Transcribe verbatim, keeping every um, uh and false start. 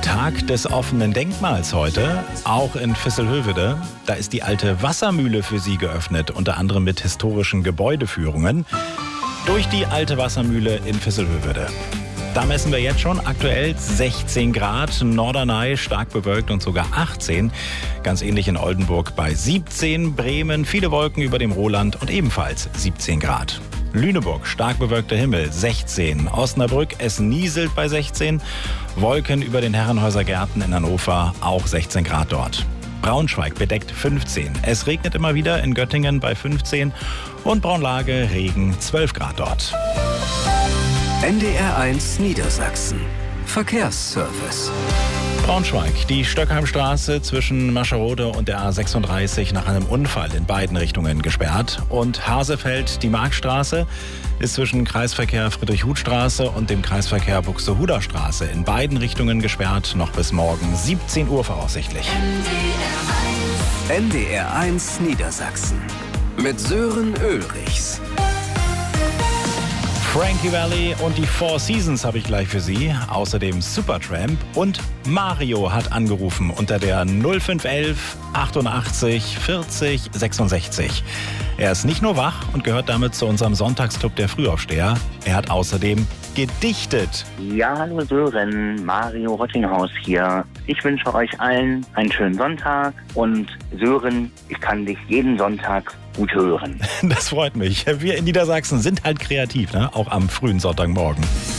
Tag des offenen Denkmals heute, auch in Visselhövede. Da ist die alte Wassermühle für Sie geöffnet, unter anderem mit historischen Gebäudeführungen durch die alte Wassermühle in Visselhövede. Da messen wir jetzt schon aktuell sechzehn Grad, Norderney stark bewölkt und sogar achtzehn. Ganz ähnlich in Oldenburg bei siebzehn, Bremen viele Wolken über dem Roland und ebenfalls siebzehn Grad. Lüneburg stark bewölkter Himmel sechzehn, Osnabrück es nieselt bei sechzehn, Wolken über den Herrenhäuser Gärten in Hannover auch sechzehn Grad dort. Braunschweig bedeckt fünfzehn, es regnet immer wieder in Göttingen bei fünfzehn und Braunlage Regen zwölf Grad dort. N D R eins Niedersachsen. Verkehrsservice. Braunschweig, die Stöckheimstraße zwischen Mascherode und der A sechsunddreißig nach einem Unfall in beiden Richtungen gesperrt. Und Hasefeld, die Markstraße, ist zwischen Kreisverkehr Friedrich-Huth-Straße und dem Kreisverkehr Buxtehuder Straße in beiden Richtungen gesperrt, noch bis morgen siebzehn Uhr voraussichtlich. N D R eins Niedersachsen mit Sören Ulrichs. Frankie Valli und die Four Seasons habe ich gleich für Sie. Außerdem Supertramp und Mario hat angerufen unter der null fünf elf achtundachtzig vierzig sechsundsechzig. Er ist nicht nur wach und gehört damit zu unserem Sonntagsclub der Frühaufsteher. Er hat außerdem gedichtet. Ja, hallo Sören, Mario Rottinghaus hier. Ich wünsche euch allen einen schönen Sonntag und Sören, ich kann dich jeden Sonntag gut hören. Das freut mich. Wir in Niedersachsen sind halt kreativ, ne? Auch am frühen Sonntagmorgen.